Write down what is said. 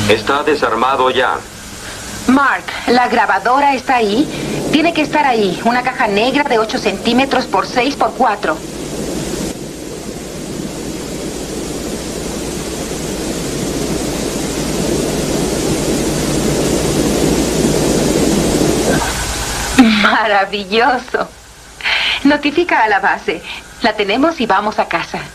Está desarmado ya. Mark, ¿la grabadora está ahí? Tiene que estar ahí. Una caja negra de 8 centímetros por 6 por 4. Maravilloso. Notifica a la base. La tenemos y vamos a casa.